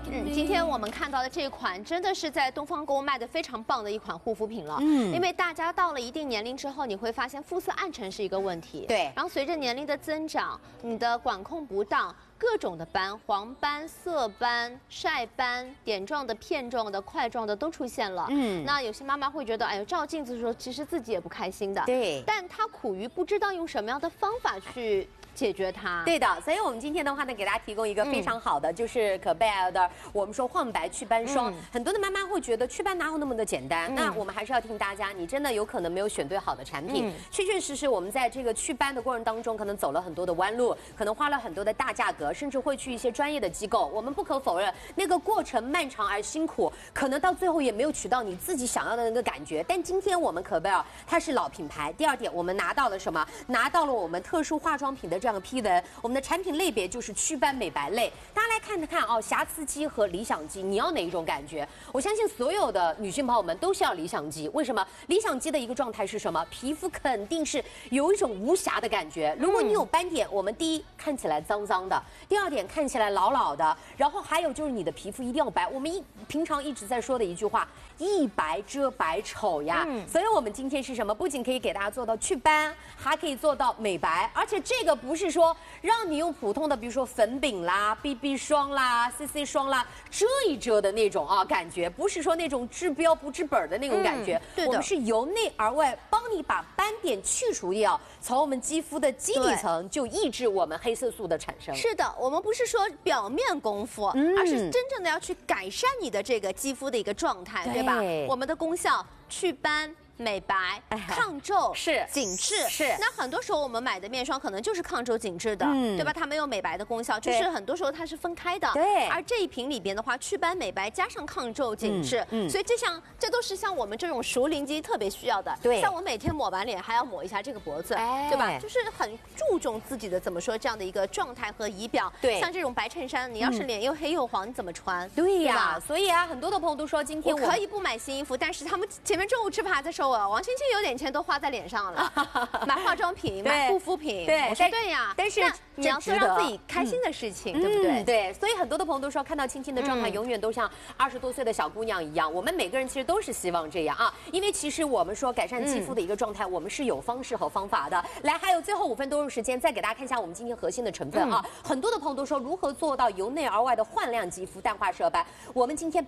今天我们看到的这款真的是在东方购物卖的非常棒的一款护肤品了。因为大家到了一定年龄之后，你会发现肤色暗沉是一个问题。 对， 然后随着年龄的增长，你的管控不当，各种的斑、黄斑、色斑、晒斑、点状的、片状的、块状的都出现了。那有些妈妈会觉得，哎呦，照镜子的时候其实自己也不开心的。 对， 但她苦于不知道用什么样的方法去解决它。 对的，所以我们今天的话呢，给大家提供一个非常好的，就是可贝尔的我们说焕白祛斑霜。很多的妈妈会觉得祛斑哪有那么的简单？那我们还是要提醒大家，你真的有可能没有选对好的产品。确确实实，我们在这个祛斑的过程当中，可能走了很多的弯路，可能花了很多的大价格，甚至会去一些专业的机构。我们不可否认，那个过程漫长而辛苦，可能到最后也没有取到你自己想要的那个感觉。但今天我们可贝尔它是老品牌。第二点，我们拿到了什么？拿到了我们特殊化妆品的这样的批文。我们的产品类别就是祛斑美白类。大家来看看哦，瑕疵肌和理想肌，你要哪一种感觉？我相信所有的女性朋友们都是要理想肌。为什么？理想肌的一个状态是什么？皮肤肯定是有一种无瑕的感觉。如果你有斑点，我们第一看起来脏脏的，第二点看起来老老的，然后还有就是你的皮肤一定要白。我们平常一直在说的一句话，一白遮百丑呀。所以我们今天是什么？不仅可以给大家做到祛斑，还可以做到美白，而且这个不是说让你用普通的，比如说粉饼啦、BB 霜啦、CC 霜啦遮一遮的那种感觉，不是说那种治标不治本的那种感觉。我们是由内而外帮你把斑点去除掉，从我们肌肤的基底层就抑制我们黑色素的产生。 是的，我们不是说表面功夫，而是真正的要去改善你的这个肌肤的一个状态，对吧？我们的功效祛斑、美白、抗皱、 是紧致。 是。 那很多时候我们买的面霜可能就是抗皱紧致的，对吧？它没有美白的功效，就是很多时候它是分开的。 对。 而这一瓶里边的话，祛斑美白加上抗皱紧致，所以这都是像我们这种熟龄肌特别需要的。 对。 像我每天抹完脸还要抹一下这个脖子，对吧？就是很注重自己的怎么说这样的一个状态和仪表。 对。 像这种白衬衫，你要是脸又黑又黄，你怎么穿？ 对呀。所以很多的朋友都说今天我可以不买新衣服，但是他们前面中午吃饭还在说我王芊芊有点钱都花在脸上了，买化妆品、买护肤品。 对， 我说对呀， 但是你要做让自己开心的事情，对不对？ 对，所以很多的朋友都说看到芊芊的状态永远都像20多岁的小姑娘一样。我们每个人其实都是希望这样因为其实我们说改善肌肤的一个状态，我们是有方式和方法的。来，还有最后5分多钟时间，再给大家看一下我们今天核心的成分很多的朋友都说如何做到由内而外的焕亮肌肤、淡化色斑。我们今天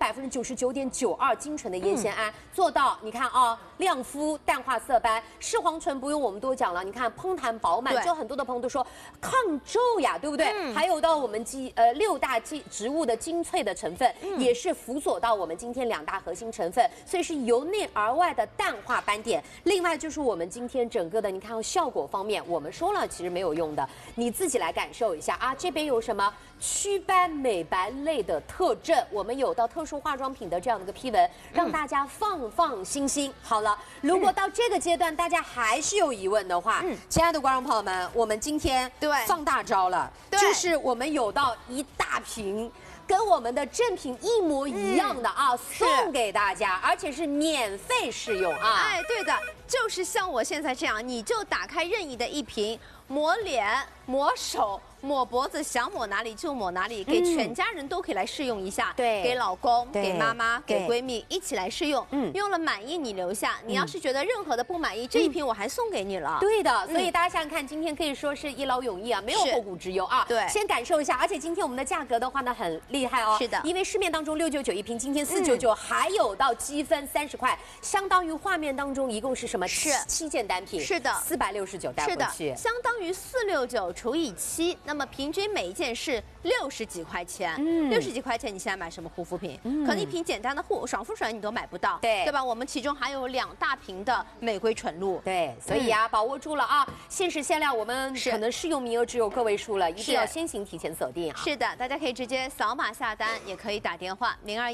99.92%精纯的烟酰胺做到，你看亮肤、淡化色斑。视黄醇不用我们多讲了，你看嘭弹饱满，就很多的朋友都说抗皱呀，对不对？还有到我们6大植物的精粹的成分，也是辅佐到我们今天2大核心成分，所以是由内而外的淡化斑点。另外就是我们今天整个的，你看效果方面，我们说了其实没有用的，你自己来感受一下这边有什么祛斑美白类的特征，我们有到特殊化妆品的这样的一个批文，让大家放心。好了，如果到这个阶段大家还是有疑问的话，亲爱的观众朋友们，我们今天放大招了，就是我们有到1大瓶。跟我们的正品一模一样的送给大家，而且是免费试用哎，对的，就是像我现在这样，你就打开任意的一瓶，抹脸、抹手、抹脖子，想抹哪里就抹哪里，给全家人都可以来试用一下。 对， 给老公、给妈妈、给闺蜜一起来试用。用了满意你留下，你要是觉得任何的不满意，这一瓶我还送给你了。 对的，所以大家想想看，今天可以说是一劳永逸没有后顾之忧对， 先感受一下，而且今天我们的价格的话呢很厉害是的， 因为市面当中699一瓶，今天499，还有到积分30块，相当于画面当中一共是什么？7件单品。 是的 ，469带回去， 相当于469除以7，那么平均每一件是60几块钱。60几块钱，你现在买什么护肤品？可能一瓶简单的爽肤水你都买不到，对吧？我们其中还有2大瓶的玫瑰纯露。 对，所以把握住了限时限量，我们可能试用名额只有个位数了，一定要先行提前锁定是的，大家可以直接扫码下单，也可以打电话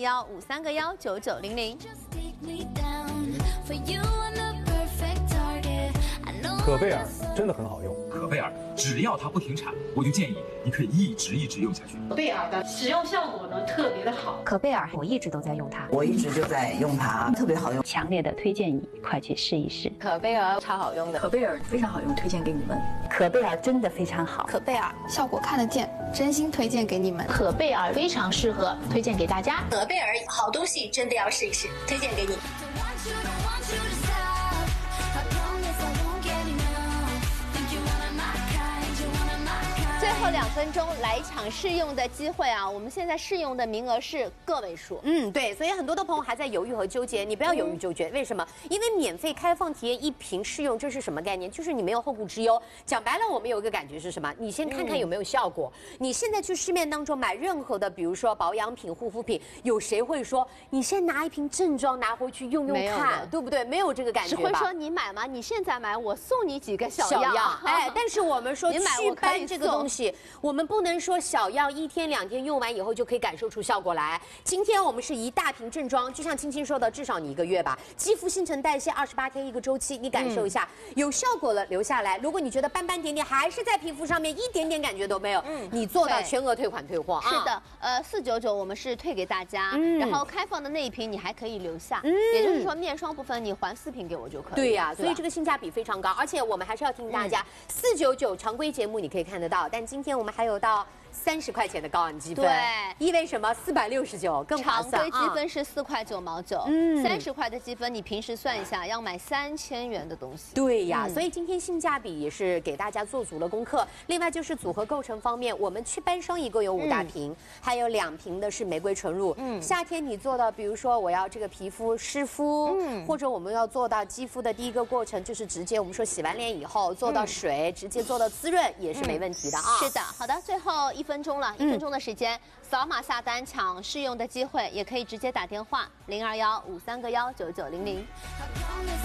021-53-19900。 可贝尔真的很好用。 可贝尔，只要它不停产，我就建议你可以一直用下去。 可贝尔的使用效果呢特别的好。 可贝尔我一直都在用它， 我一直就在用它，特别好用， 强烈的推荐你快去试一试。 可贝尔超好用的， 可贝尔非常好用，推荐给你们。 可贝尔真的非常好， 可贝尔效果看得见，真心推荐给你们。 可贝尔非常适合，推荐给大家。 可贝尔好东西真的要试一试，推荐给你。 最后2分钟来一场试用的机会啊！我们现在试用的名额是个位数。 对，所以很多的朋友还在犹豫和纠结，你不要犹豫纠结，为什么？因为免费开放体验1瓶试用，这是什么概念？就是你没有后顾之忧。讲白了，我们有一个感觉是什么？你先看看有没有效果。你现在去市面当中买任何的，比如说保养品、护肤品，有谁会说你先拿一瓶正装拿回去用看，对不对？没有这个感觉吧？ 只会说你买吗？你现在买，我送你几个小样。 但是我们说祛斑这个东西。我们不能说小样1天2天用完以后就可以感受出效果来。今天我们是一大瓶正装，就像青青说的，至少你1个月吧，肌肤新陈代谢28天1个周期，你感受一下，有效果了留下来。如果你觉得斑斑点点还是在皮肤上面，一点点感觉都没有，你做到全额退款退货啊。 是的，499我们是退给大家，然后开放的那一瓶你还可以留下，也就是说面霜部分你还4瓶给我就可以。 对呀，所以这个性价比非常高，而且我们还是要提醒大家，499常规节目你可以看得到，但今天我们还有到30块钱的高昂积分， 对， 意味什么？469更划算。 常规积分是4块9毛9，30块的积分你平时算一下，要买3000元的东西。 对呀，所以今天性价比也是给大家做足了功课。另外就是组合构成方面，我们祛斑霜一共有5大瓶，还有2瓶的是玫瑰纯露。夏天你做到，比如说我要这个皮肤湿敷，或者我们要做到肌肤的第一个过程，就是直接我们说洗完脸以后做到水，直接做到滋润也是没问题的啊。 是的，好的，最后1分钟了，1分钟的时间，扫码下单抢试用的机会，也可以直接打电话0215319900。